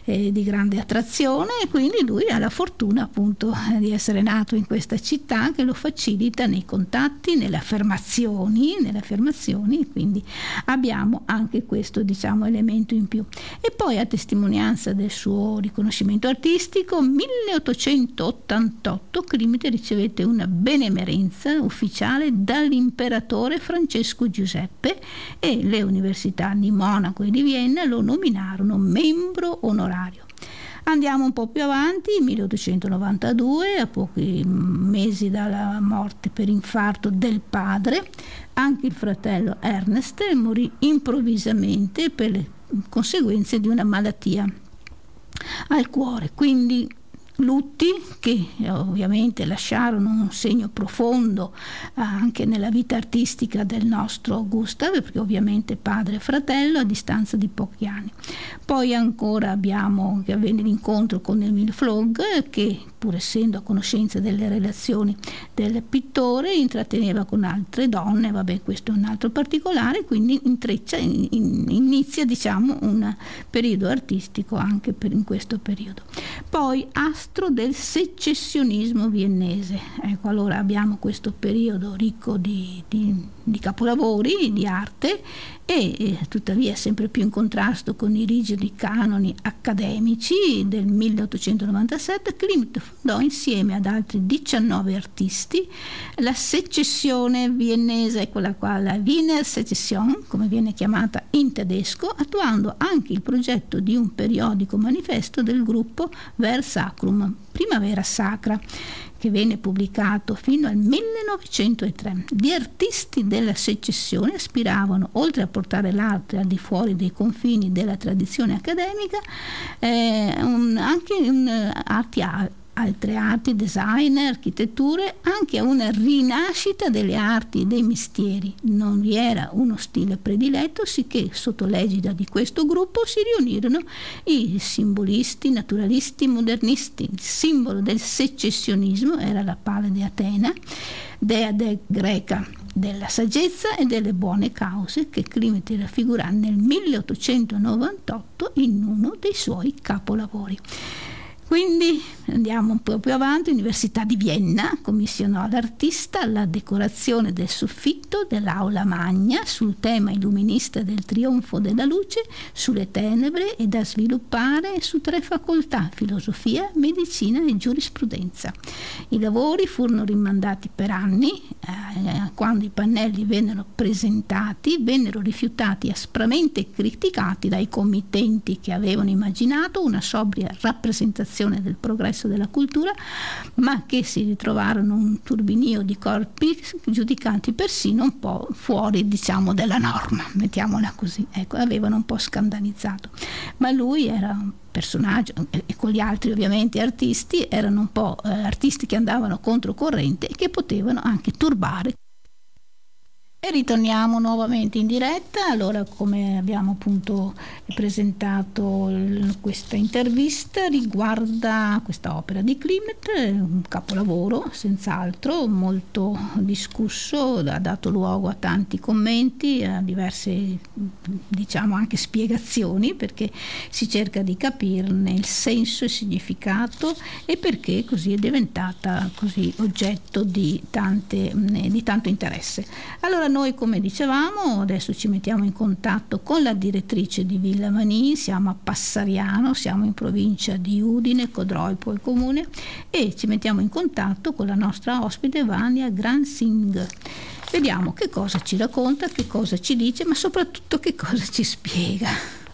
di grande attrazione, e quindi lui ha la fortuna appunto di essere nato in questa città che lo facilita nei contatti, nelle affermazioni, quindi abbiamo anche questo, diciamo, elemento in più. E poi, a testimonianza del suo riconoscimento artistico, 1888 Klimt ricevette una benemerenza ufficiale dall'imperatore Francesco Giuseppe, e le università di Monaco e di Vienna lo nominarono membro onorario. Andiamo un po' più avanti, 1892, a pochi mesi dalla morte per infarto del padre, anche il fratello Ernest morì improvvisamente per le conseguenze di una malattia al cuore. Quindi lutti che ovviamente lasciarono un segno profondo anche nella vita artistica del nostro Gustav, perché ovviamente padre e fratello a distanza di pochi anni. Poi ancora abbiamo che avvenne l'incontro con Emil Flog, che pur essendo a conoscenza delle relazioni del pittore intratteneva con altre donne, vabbè, questo è un altro particolare, quindi inizia, diciamo, un periodo artistico anche in questo periodo. Poi astro del secessionismo viennese. Ecco, allora abbiamo questo periodo ricco di capolavori di arte, e tuttavia sempre più in contrasto con i rigidi canoni accademici. Del 1897 Klimt fondò insieme ad altri 19 artisti la secessione viennese, eccola qua, la Wiener Secession, come viene chiamata in tedesco, attuando anche il progetto di un periodico manifesto del gruppo Ver Sacrum, Primavera Sacra, che venne pubblicato fino al 1903. Gli artisti della secessione aspiravano, oltre a portare l'arte al di fuori dei confini della tradizione accademica, altre arti, design, architetture, anche a una rinascita delle arti e dei mestieri. Non vi era uno stile prediletto, sicché sotto l'egida di questo gruppo si riunirono i simbolisti, naturalisti, modernisti. Il simbolo del secessionismo era la pala di Atena, dea greca della saggezza e delle buone cause, che Klimt raffigurò nel 1898 in uno dei suoi capolavori. Quindi andiamo un po' più avanti. Università di Vienna commissionò all'artista la decorazione del soffitto dell'aula magna sul tema illuminista del trionfo della luce sulle tenebre, e da sviluppare su 3 facoltà: filosofia, medicina e giurisprudenza. I lavori furono rimandati per anni. Quando i pannelli vennero presentati, vennero rifiutati aspramente e criticati dai committenti, che avevano immaginato una sobria rappresentazione del progresso della cultura, ma che si ritrovarono un turbinio di corpi giudicati persino un po' fuori, diciamo, della norma, mettiamola così. Ecco, avevano un po' scandalizzato. Ma lui era un personaggio, e con gli altri ovviamente artisti, erano un po' artisti che andavano controcorrente e che potevano anche turbare. E ritorniamo nuovamente in diretta. Allora, come abbiamo appunto presentato, questa intervista riguarda questa opera di Klimt, un capolavoro senz'altro, molto discusso, ha dato luogo a tanti commenti, a diverse, diciamo, anche spiegazioni, perché si cerca di capirne il senso e il significato, e perché così è diventata così oggetto di tanto interesse. Allora, noi, come dicevamo, adesso ci mettiamo in contatto con la direttrice di Villa Manin. Siamo a Passariano, siamo in provincia di Udine, Codroipo poi comune, e ci mettiamo in contatto con la nostra ospite Vania Gransing. Vediamo che cosa ci racconta, che cosa ci dice, ma soprattutto che cosa ci spiega.